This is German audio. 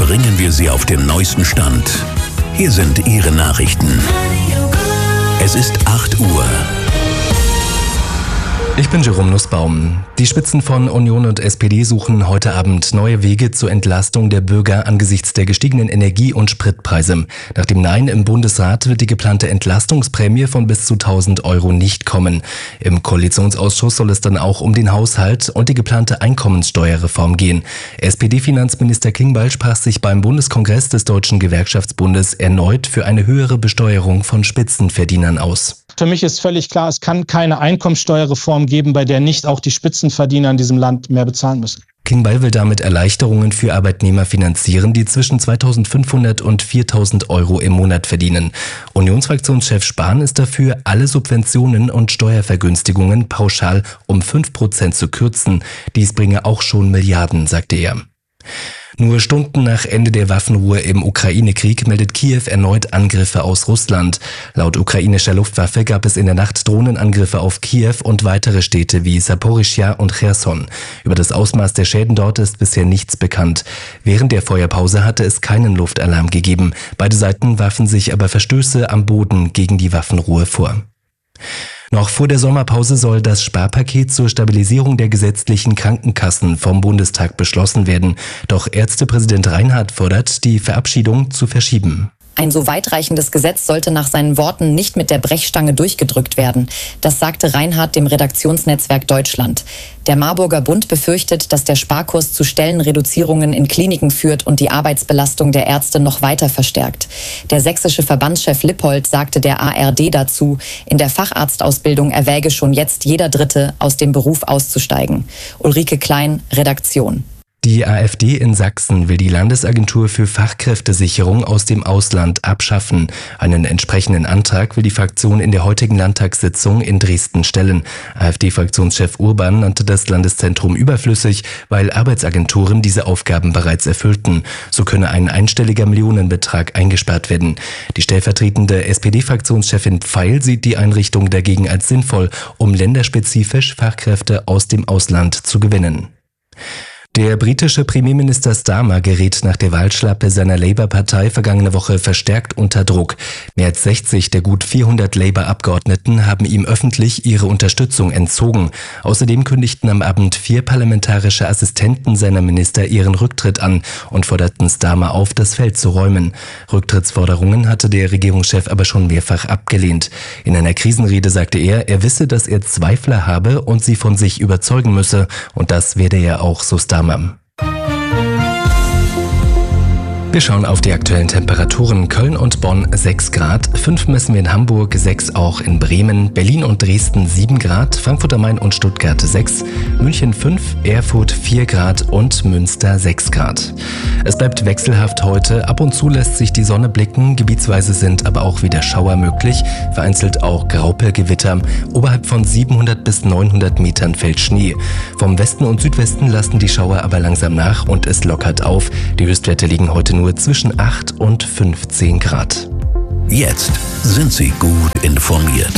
bringen wir Sie auf den neuesten Stand. Hier sind Ihre Nachrichten. Es ist 8 Uhr. Ich bin Jerome Nussbaum. Die Spitzen von Union und SPD suchen heute Abend neue Wege zur Entlastung der Bürger angesichts der gestiegenen Energie- und Spritpreise. Nach dem Nein im Bundesrat wird die geplante Entlastungsprämie von bis zu 1.000 Euro nicht kommen. Im Koalitionsausschuss soll es dann auch um den Haushalt und die geplante Einkommenssteuerreform gehen. SPD-Finanzminister Klingbeil sprach sich beim Bundeskongress des Deutschen Gewerkschaftsbundes erneut für eine höhere Besteuerung von Spitzenverdienern aus. Für mich ist völlig klar, es kann keine Einkommensteuerreform geben, bei der nicht auch die Spitzenverdiener in diesem Land mehr bezahlen müssen. Klingbeil will damit Erleichterungen für Arbeitnehmer finanzieren, die zwischen 2.500 und 4.000 Euro im Monat verdienen. Unionsfraktionschef Spahn ist dafür, alle Subventionen und Steuervergünstigungen pauschal um 5% zu kürzen. Dies bringe auch schon Milliarden, sagte er. Nur Stunden nach Ende der Waffenruhe im Ukraine-Krieg meldet Kiew erneut Angriffe aus Russland. Laut ukrainischer Luftwaffe gab es in der Nacht Drohnenangriffe auf Kiew und weitere Städte wie Saporischschja und Cherson. Über das Ausmaß der Schäden dort ist bisher nichts bekannt. Während der Feuerpause hatte es keinen Luftalarm gegeben. Beide Seiten warfen sich aber Verstöße am Boden gegen die Waffenruhe vor. Noch vor der Sommerpause soll das Sparpaket zur Stabilisierung der gesetzlichen Krankenkassen vom Bundestag beschlossen werden. Doch Ärztepräsident Reinhardt fordert, die Verabschiedung zu verschieben. Ein so weitreichendes Gesetz sollte nach seinen Worten nicht mit der Brechstange durchgedrückt werden. Das sagte Reinhardt dem Redaktionsnetzwerk Deutschland. Der Marburger Bund befürchtet, dass der Sparkurs zu Stellenreduzierungen in Kliniken führt und die Arbeitsbelastung der Ärzte noch weiter verstärkt. Der sächsische Verbandschef Lippold sagte der ARD dazu, in der Facharztausbildung erwäge schon jetzt jeder Dritte, aus dem Beruf auszusteigen. Ulrike Klein, Redaktion. Die AfD in Sachsen will die Landesagentur für Fachkräftesicherung aus dem Ausland abschaffen. Einen entsprechenden Antrag will die Fraktion in der heutigen Landtagssitzung in Dresden stellen. AfD-Fraktionschef Urban nannte das Landeszentrum überflüssig, weil Arbeitsagenturen diese Aufgaben bereits erfüllten. So könne ein einstelliger Millionenbetrag eingespart werden. Die stellvertretende SPD-Fraktionschefin Pfeil sieht die Einrichtung dagegen als sinnvoll, um länderspezifisch Fachkräfte aus dem Ausland zu gewinnen. Der britische Premierminister Starmer gerät nach der Wahlschlappe seiner Labour-Partei vergangene Woche verstärkt unter Druck. Mehr als 60 der gut 400 Labour-Abgeordneten haben ihm öffentlich ihre Unterstützung entzogen. Außerdem kündigten am Abend 4 parlamentarische Assistenten seiner Minister ihren Rücktritt an und forderten Starmer auf, das Feld zu räumen. Rücktrittsforderungen hatte der Regierungschef aber schon mehrfach abgelehnt. In einer Krisenrede sagte er wisse, dass er Zweifler habe und sie von sich überzeugen müsse. Und das werde er auch, so Starmer. Wir schauen auf die aktuellen Temperaturen. Köln und Bonn 6 Grad, 5 messen wir in Hamburg, 6 auch in Bremen, Berlin und Dresden 7 Grad, Frankfurt am Main und Stuttgart 6, München 5, Erfurt 4 Grad und Münster 6 Grad. Es bleibt wechselhaft heute, ab und zu lässt sich die Sonne blicken, gebietsweise sind aber auch wieder Schauer möglich, vereinzelt auch Graupelgewitter. Oberhalb von 700 bis 900 Metern fällt Schnee. Vom Westen und Südwesten lassen die Schauer aber langsam nach und es lockert auf. Die Höchstwerte liegen heute nur zwischen 8 und 15 Grad. Jetzt sind Sie gut informiert.